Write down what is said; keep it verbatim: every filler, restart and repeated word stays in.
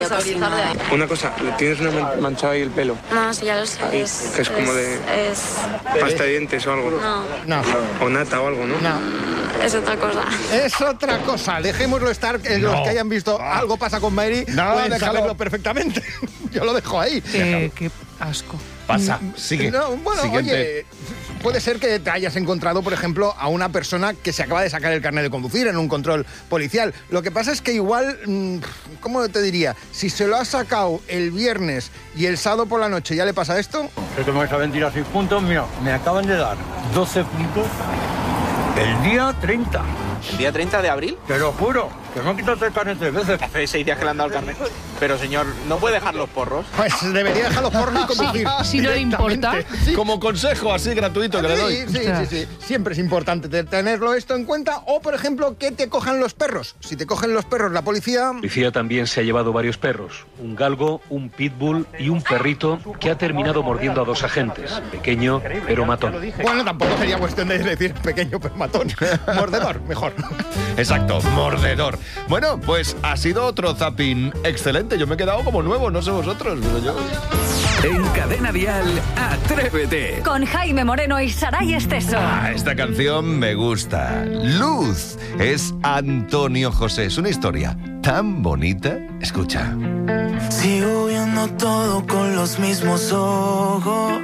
Una cosa, ¿tienes una man- manchada ahí el pelo? No, sí, ya lo sé. Ahí, Es, que es como de Es... pasta de dientes o algo. No, No, O nata o algo, ¿no? no. es otra cosa. Es otra cosa. Dejémoslo estar. eh, Los No. que hayan visto Algo pasa con Mary No, pueden déjalo. saberlo perfectamente. Yo lo dejo ahí. Qué, qué asco. Pasa, sigue. No, bueno, Siguiente. oye, puede ser que te hayas encontrado, por ejemplo, a una persona que se acaba de sacar el carnet de conducir en un control policial. Lo que pasa es que igual, mm, ¿cómo te diría? Si se lo ha sacado el viernes y el sábado por la noche ya le pasa esto. Es que me saben tirar seis puntos, mira, me acaban de dar doce puntos el día treinta. ¿El día treinta de abril? Te lo juro, que me han quitado el carnet tres veces. Hace seis días que le han dado el carnet. Pero señor, ¿no puede dejar los porros? Pues debería dejar los porros y conducir. Si no le importa. directamente. Sí. Como consejo así gratuito que le doy. Sí, sí, sí, sí. Siempre es importante te- tenerlo esto en cuenta. O, por ejemplo, que te cojan los perros. Si te cogen los perros la policía... La policía también se ha llevado varios perros, un galgo, un pitbull y un perrito que ha terminado mordiendo a dos agentes, pequeño pero matón. Bueno, tampoco sería cuestión de decir pequeño pero matón. Mordedor, mejor. Exacto, mordedor. Bueno, pues ha sido otro zapping excelente. Yo me he quedado como nuevo, no sé vosotros, pero yo... En Cadena Dial, Atrévete. Con Jaime Moreno y Saray Esteso. Ah, esta canción me gusta. Luz es Antonio José. Es una historia tan bonita. Escucha. Sigo viendo todo con los mismos ojos.